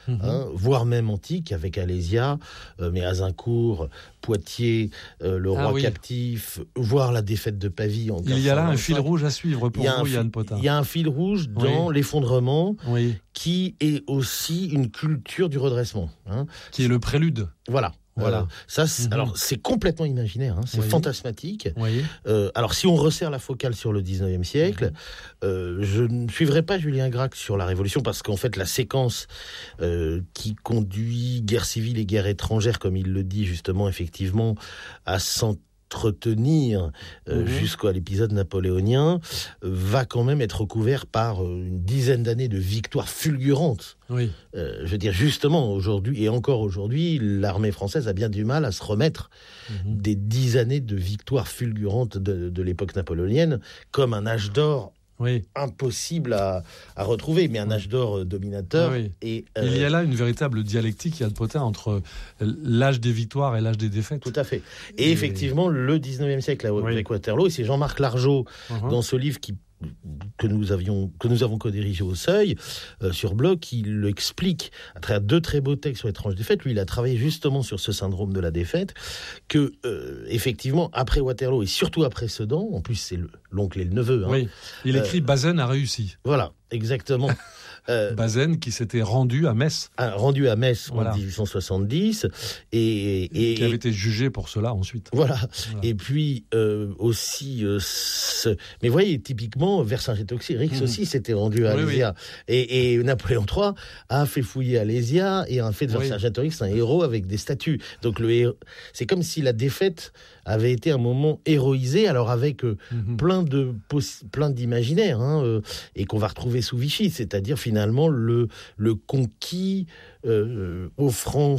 voire même antique, avec Alésia, mais Azincourt, Poitiers, le roi captif, voire la défaite de Pavie en 1525. Il y a là un fil rouge à suivre pour vous, Yann Potin. Il y a un fil rouge dans l'effondrement, qui est aussi une culture du redressement. Qui est le prélude. Voilà. Ça, alors c'est complètement imaginaire, c'est fantasmatique. Alors si on resserre la focale sur le 19e siècle, je ne suivrai pas Julien Gracq sur la Révolution, parce qu'en fait la séquence qui conduit guerre civile et guerre étrangère, comme il le dit justement effectivement, à s'entretenir jusqu'à l'épisode napoléonien, va quand même être recouvert par une dizaine d'années de victoires fulgurantes. Je veux dire, justement, aujourd'hui, et encore aujourd'hui, l'armée française a bien du mal à se remettre des 10 années de victoires fulgurantes de l'époque napoléonienne, comme un âge d'or impossible à retrouver, mais un âge d'or dominateur. Et, il y a là une véritable dialectique, Yann Potin, entre l'âge des victoires et l'âge des défaites. Tout à fait. Et effectivement, le 19e siècle avec Waterloo, et c'est Jean-Marc Largeau, dans ce livre que nous avons co-dirigé au Seuil, sur Bloch, qui l'explique à travers 2 très beaux textes sur l'étrange défaite. Lui, il a travaillé justement sur ce syndrome de la défaite, que, effectivement, après Waterloo, et surtout après Sedan, en plus c'est l'oncle et le neveu. Il écrit « Bazaine a réussi ». Voilà, exactement. Bazaine qui s'était rendu à Metz. En 1870. Et qui avait été jugé pour cela ensuite. Voilà. Et puis aussi... Mais vous voyez, typiquement, Vercingétorix aussi s'était rendu à Alésia. Et Napoléon III a fait fouiller Alésia et a fait de Vercingétorix un héros avec des statues. Donc c'est comme si la défaite avait été un moment héroïsé, alors avec plein d'imaginaires, et qu'on va retrouver sous Vichy, c'est-à-dire finalement le conquis offrant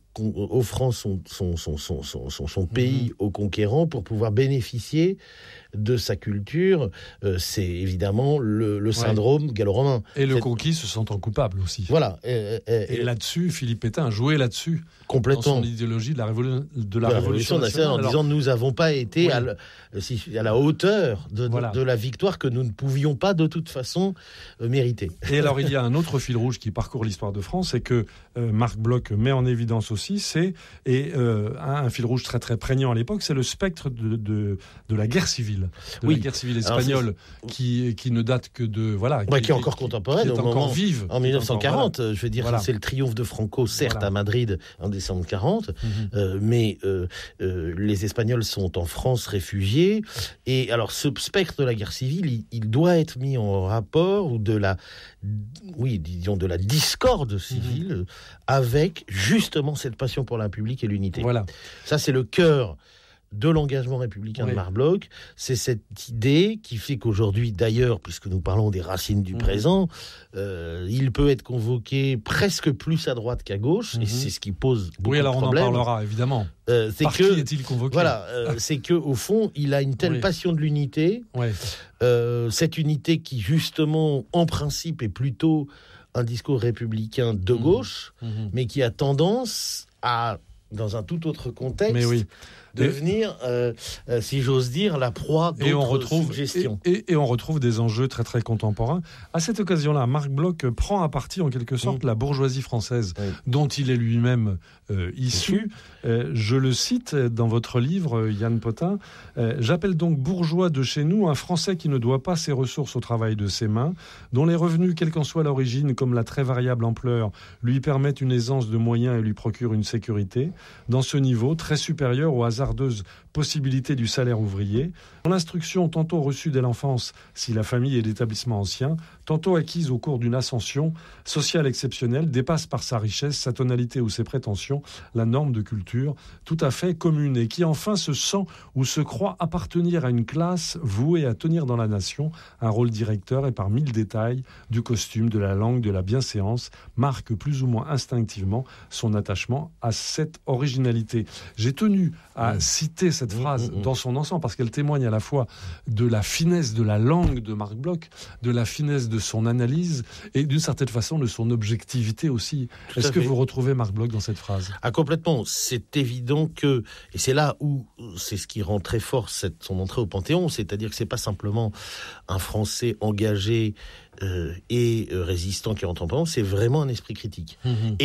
son pays au conquérant pour pouvoir bénéficier de sa culture. C'est évidemment le syndrome gallo-romain. Et le conquis se sentant coupable aussi. Voilà. Et là-dessus, Philippe Pétain a joué là-dessus. Complètement. Dans son idéologie de la Révolution nationale. En disant nous n'avons pas été à la hauteur de la victoire que nous ne pouvions pas de toute façon mériter. Et alors il y a un autre fil rouge qui parcourt l'histoire de France, et que Marc Bloch met en évidence aussi, un fil rouge très très prégnant à l'époque, c'est le spectre de la guerre civile. La guerre civile espagnole, qui ne date que de... qui est encore contemporaine, qui est encore vive. En 1940, je veux dire, c'est le triomphe de Franco, certes, à Madrid, en décembre 40, mais les Espagnols sont en France réfugiés, et alors ce spectre de la guerre civile, il doit être mis en rapport, ou de la discorde civile, avec justement cette passion pour la République et l'unité. Ça, c'est le cœur de l'engagement républicain de Marc Bloch. C'est cette idée qui fait qu'aujourd'hui, d'ailleurs, puisque nous parlons des racines du présent, il peut être convoqué presque plus à droite qu'à gauche, et c'est ce qui pose beaucoup de problèmes. On en parlera, évidemment. Qui est-il convoqué ? C'est qu'au fond, il a une telle passion de l'unité, cette unité qui, justement, en principe, est plutôt un discours républicain de gauche, mais qui a tendance à, dans un tout autre contexte, devenir, si j'ose dire, la proie d'autres suggestions. Et on retrouve des enjeux très très contemporains. À cette occasion-là, Marc Bloch prend à partie en quelque sorte la bourgeoisie française, dont il est lui-même issu. Je le cite dans votre livre, Yann Potin. J'appelle donc bourgeois de chez nous un Français qui ne doit pas ses ressources au travail de ses mains, dont les revenus, quelle qu'en soit l'origine, comme la très variable ampleur, lui permettent une aisance de moyens et lui procurent une sécurité, dans ce niveau très supérieur au hasardeuse possibilité du salaire ouvrier. L'instruction tantôt reçue dès l'enfance, si la famille est d'établissement ancien, tantôt acquise au cours d'une ascension sociale exceptionnelle, dépasse par sa richesse, sa tonalité ou ses prétentions la norme de culture tout à fait commune, et qui enfin se sent ou se croit appartenir à une classe vouée à tenir dans la nation un rôle directeur, et par mille détails du costume, de la langue, de la bienséance, marque plus ou moins instinctivement son attachement à cette originalité. J'ai tenu à citer cette phrase dans son ensemble, parce qu'elle témoigne à la fois de la finesse de la langue de Marc Bloch, de la finesse de de son analyse et d'une certaine façon de son objectivité aussi. Est-ce que vous retrouvez Marc Bloch dans cette phrase ? Complètement. C'est évident que, et c'est là où c'est ce qui rend très fort son entrée au Panthéon, c'est-à-dire que c'est pas simplement un Français engagé et résistant qui rentre en Panthéon, c'est vraiment un esprit critique.